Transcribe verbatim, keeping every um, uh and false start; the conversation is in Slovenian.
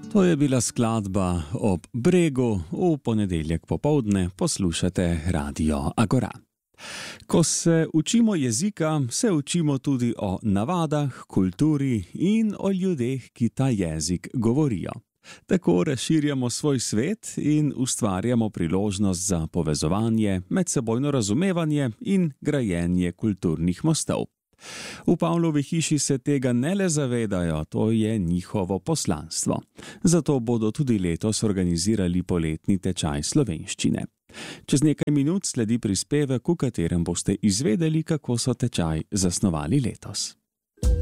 To je bila skladba Ob bregu. V ponedeljek popoldne poslušate Radio Agora. Ko se učimo jezika, se učimo tudi o navadah, kulturi in o ljudeh, ki ta jezik govorijo. Tako razširjamo svoj svet in ustvarjamo priložnost za povezovanje, medsebojno razumevanje in grajenje kulturnih mostov. V Pavlovi hiši se tega ne le zavedajo, to je njihovo poslanstvo. Zato bodo tudi letos organizirali poletni tečaj slovenščine. Čez nekaj minut sledi prispevek, v katerem boste izvedeli, kako so tečaj zasnovali letos.